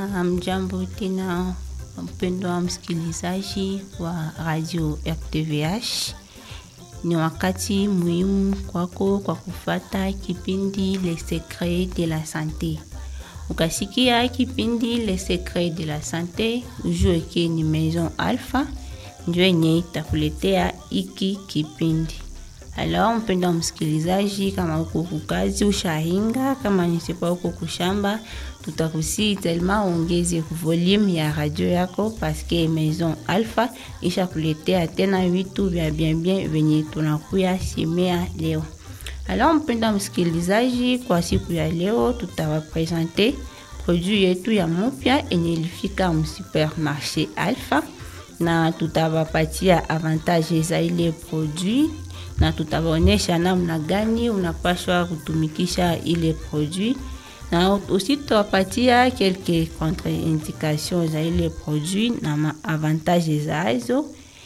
Hamjambo tena mpendwa msikilizaji wa Radio RTVH. Ni wakati muhimu kwako kwa kufata kipindi Les Secrets de la Santé. Ukasikia kipindi Les Secrets de la Santé, ujue ke ni Maison Alpha ndio yenye itakuletea iki kipindi. Alors mpendwa msikilizaji, kama uko kukazi ushahinga, kama nisipa uko kushamba, tutakusi tellement ongeze volume ya radio yako parce que Maison Alpha isha kuletea tena vitu vya bien venye tunakuya simea leo. Alors mpendwa msikilizaji, kwa siku ya leo tutawapresenter produit yetu ya mpya yenye ilifika mu supermarché Alpha, na tutawapatia avantage za ile produit na tutawaonesha namna gani unapaswa kutumikisha ile produit, na aussi tutawapatia quelques contre-indications za ile produit na avantages zazo,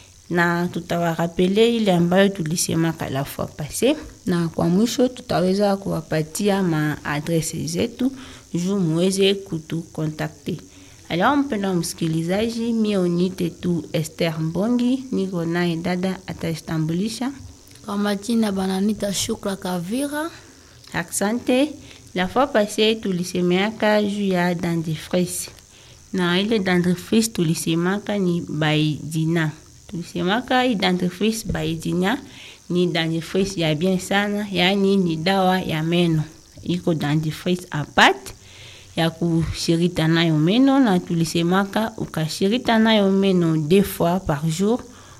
na tutawarapele ile ambayo tulisema la fois passée, na kwa mwisho tutaweza kuwapatia maadrese zetu juu muweze kutukontakte. Alors mpendwa msikilizaji, mimi unite tu Esther Mbongi, niko naye dada ataistambulisha. Kwa majina bananita Shukra Kavira. Asante. La fois passée tulisemeaka juu ya dentifrice. Na ile dentifrice tulisemaka ni Baidina. Tulisemaka dentifrice Baidina ni dentifrice ya bien sana, yani ni dawa ya meno. Iko dentifrice apart ya kushirita nayo meno, na tulisemaka ukashirita nayo meno 2 fois par jour,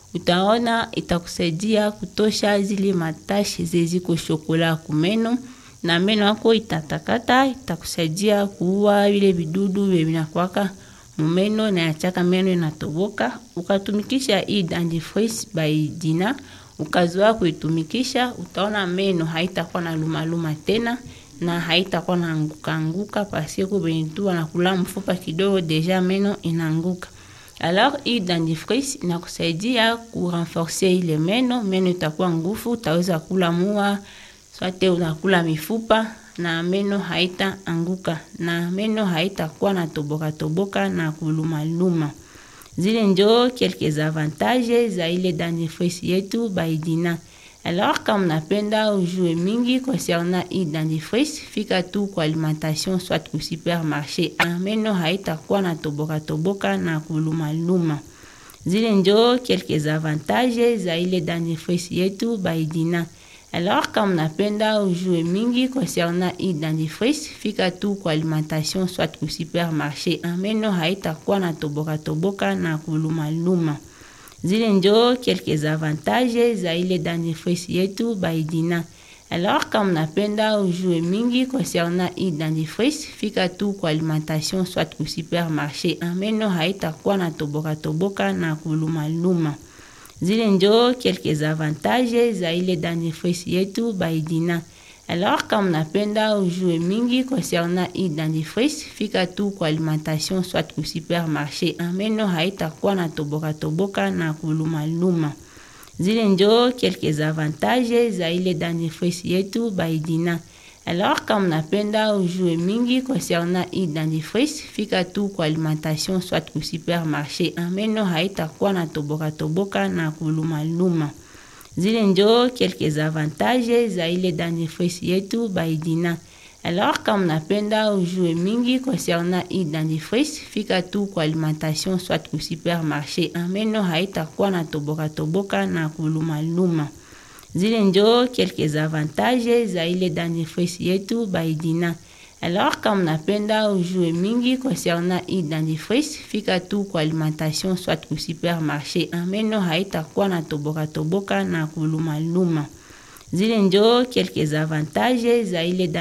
utaona itakusaidia kutosha zile matashi zeziko shokola kumeno, na meno yako itatakata, itakusaidia kuua vile vidudu vinakwaka mumeno na yachaka meno inatoboka. Ukatumikisha hii dentifrice Baidina, ukazoea kuitumikisha, utaona meno haitakuwa na luma tena na haitakuwa na anguka parce que bentu wanakula mfupa kidogo deja meno inaanguka. Alors hii dentifrice inakusaidia kurenforcer ile meno itakuwa nguvu, utaweza kula mua, swate unakula mifupa na meno haitaanguka, na meno haitakuwa na toboka na kuluma. Zile ndio quelques avantages za ile dentifrice yetu Baidina. Alors kama unapenda ujue mingi concernant hii dentifrice, fika tu kwa alimentation soit ku supermarché. Meno haitakuwa na toboka na kuluma. Zile ndio quelques avantages za ile dentifrice yetu Baidina. Alors kama unapenda ujue mingi concernant hii dentifrice, fika tu kwa alimentation soit ku supermarché. Meno haitakuwa na toboka na kuluma. Zile ndio quelques avantages za ile dentifrice yetu Baidina. Alors kama unapenda ujue mingi concernant hii dentifrice, fika tu kwa alimentation soit ku supermarché. Meno haitakuwa na toboka na kuluma. Zile ndio quelques avantages za ile dentifrice yetu Baidina. Alors kama unapenda ujue mingi concernant hii dentifrice, fika tu kwa alimentation soit ku supermarché. Meno haitakuwa na toboka na kuluma. Zile ndio quelques avantages za ile dentifrice yetu Baidina. Alors kama unapenda ujue mingi concernant hii dentifrice, fika tu kwa alimentation soit ku supermarché. Meno haitakuwa na toboka na kuluma. Zile ndio quelques avantages za ile dentifrice yetu Baidina. Alors kama unapenda ujue mingi concernant hii dentifrice, fika tu kwa alimentation soit ku supermarché. Meno haitakuwa na toboka na kuluma. Zile ndio quelques avantages za ile dentifrice yetu Baidina. Alors kama unapenda ujue mingi concernant hii dentifrice, fika tu kwa alimentation soit ku supermarché. Meno haitakuwa na toboka na kuluma. Zile ndio quelques avantages za ile